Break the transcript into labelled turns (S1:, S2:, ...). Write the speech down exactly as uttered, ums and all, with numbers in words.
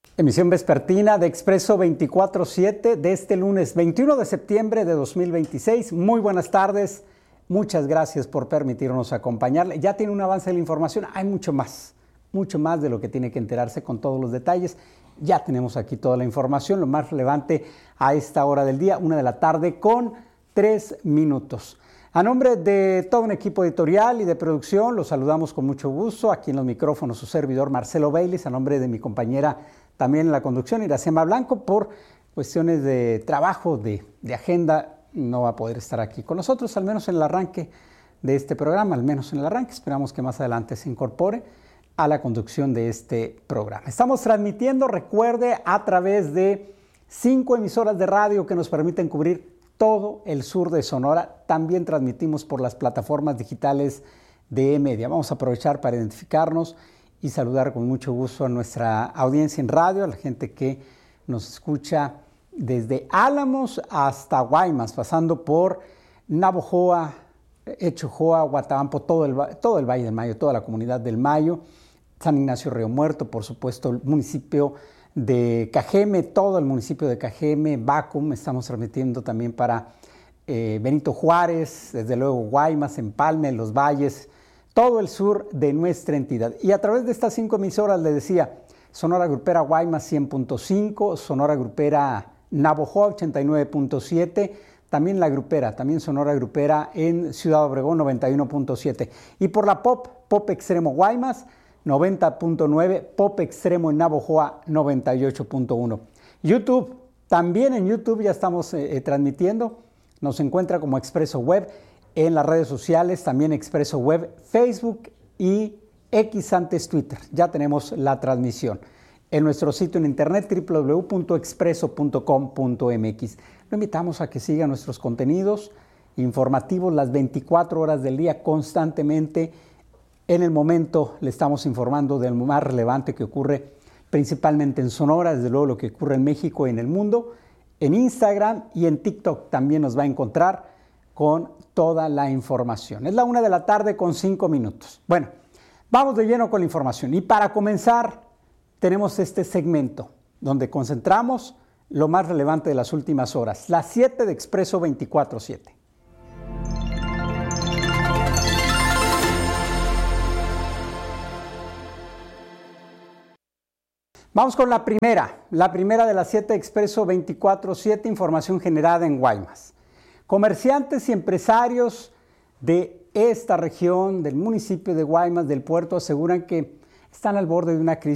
S1: Emisión vespertina de Expreso veinticuatro siete de este lunes veintiuno de septiembre de dos mil veintiséis. Muy buenas tardes, muchas gracias por permitirnos acompañarle. Ya tiene un avance de la información, hay mucho más, mucho más de lo que tiene que enterarse con todos los detalles. Ya tenemos aquí toda la información, lo más relevante a esta hora del día, una de la tarde con tres minutos. A nombre de todo un equipo editorial y de producción, los saludamos con mucho gusto. Aquí en los micrófonos su servidor Marcelo Bayles, a nombre de mi compañera también en la conducción, Iracema Blanco, por cuestiones de trabajo, de, de agenda, no va a poder estar aquí con nosotros, al menos en el arranque de este programa, al menos en el arranque. Esperamos que más adelante se incorpore a la conducción de este programa. Estamos transmitiendo, recuerde, a través de cinco emisoras de radio que nos permiten cubrir todo el sur de Sonora. También transmitimos por las plataformas digitales de E-Media. Vamos a aprovechar para identificarnos y saludar con mucho gusto a nuestra audiencia en radio, a la gente que nos escucha desde Álamos hasta Guaymas, pasando por Navojoa, Echojoa, Guatabampo, todo el, todo el Valle del Mayo, toda la comunidad del Mayo, San Ignacio Río Muerto, por supuesto, el municipio de Cajeme, todo el municipio de Cajeme, Bacum. Estamos transmitiendo también para eh, Benito Juárez, desde luego Guaymas, Empalme, Los Valles, todo el sur de nuestra entidad. Y a través de estas cinco emisoras, le decía, Sonora Grupera Guaymas cien punto cinco, Sonora Grupera Navojoa ochenta y nueve punto siete, también la Grupera, también Sonora Grupera en Ciudad Obregón noventa y uno punto siete. Y por la Pop, Pop Extremo Guaymas noventa punto nueve, Pop Extremo en Navojoa noventa y ocho punto uno. YouTube, también en YouTube ya estamos eh, transmitiendo, nos encuentra como Expreso Web. En las redes sociales, también Expreso Web, Facebook y X antes Twitter. Ya tenemos la transmisión. En nuestro sitio en internet doble u doble u doble u punto expreso punto com punto m x. Lo invitamos a que siga nuestros contenidos informativos las veinticuatro horas del día constantemente. En el momento le estamos informando de lo más relevante que ocurre principalmente en Sonora, desde luego lo que ocurre en México y en el mundo. En Instagram y en TikTok también nos va a encontrar con toda la información. Es la una de la tarde con cinco minutos. Bueno, vamos de lleno con la información. Y para comenzar, tenemos este segmento donde concentramos lo más relevante de las últimas horas. Las siete de Expreso veinticuatro siete. Vamos con la primera, la primera de las siete de Expreso veinticuatro siete, información generada en Guaymas. Comerciantes y empresarios de esta región, del municipio de Guaymas, del puerto, aseguran que están al borde de una crisis